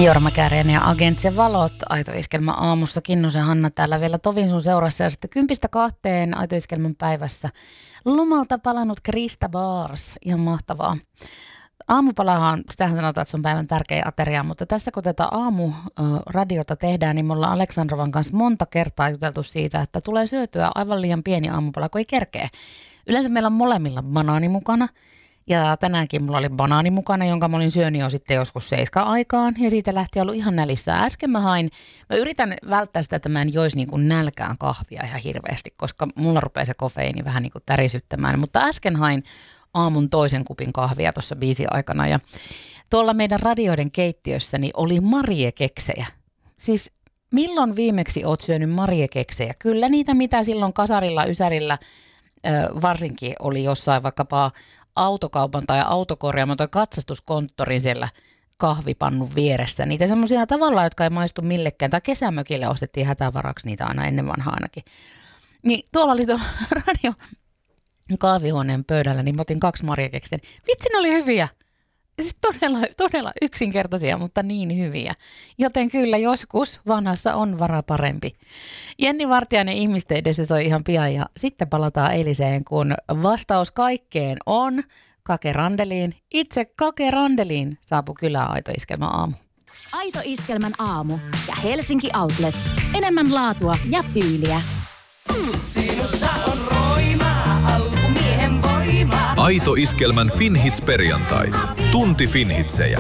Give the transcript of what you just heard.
Jorma Kääriäinen ja Agenttien valot, Aito Iskelmän aamussa. Kinnusen Hanna täällä vielä tovin sun seurassa ja sitten 10-2 Aito Iskelmän päivässä. Lomalta palannut Krista Baars, ihan mahtavaa. Aamupalahan, sitähän sanotaan, että se on päivän tärkeä ateria, mutta tässä kun tätä aamuradiota tehdään, niin me ollaan Aleksandrovan kanssa monta kertaa juteltu siitä, että tulee syötyä aivan liian pieni aamupala, kun ei kerkeä. Yleensä meillä on molemmilla banaani mukana. Ja tänäänkin mulla oli banaani mukana, jonka mä olin syönyt jo sitten joskus 7 aikaan. Ja siitä lähti ollut ihan nälissä. Äsken mä yritän välttää sitä, että mä en joisi niin kuin nälkään kahvia ihan hirveästi, koska mulla rupeaa se kofeiini vähän niin kuin tärisyttämään. Mutta äsken hain aamun toisen kupin kahvia tuossa biisin aikana. Ja tuolla meidän radioiden keittiössä niin oli Marie-keksejä. Siis milloin viimeksi oot syönyt Marie-keksejä? Kyllä niitä, mitä silloin kasarilla, ysärillä varsinkin oli jossain vaikkapa autokaupan tai autokorjaamon tai katsastuskonttorin siellä kahvipannun vieressä. Niitä semmoisia tavallaan, jotka ei maistu millekään. Tai kesämökille ostettiin hätävaraksi niitä aina ennen vanhaa ainakin. Niin tuolla oli tuolla radio kahvihuoneen pöydällä, niin mä otin 2 Marie-keksiä. Vitsi, ne oli hyviä. Siis todella yksinkertaisia, mutta niin hyviä. Joten kyllä joskus vanhassa on vara parempi. Jenni Vartiainen ihmisten edessä soi ihan pian ja sitten palataan eiliseen, kun vastaus kaikkeen on Kake Randeliin. Itse Kake Randeliin saapui kyllä Aito Iskelmän aamu. Aito Iskelmän aamu ja Helsinki Outlet. Enemmän laatua ja tyyliä. Sinussa on roimaa, alkumiehen voimaa. Aito Iskelmän Finhits perjantait. Tunti Finhitsejä.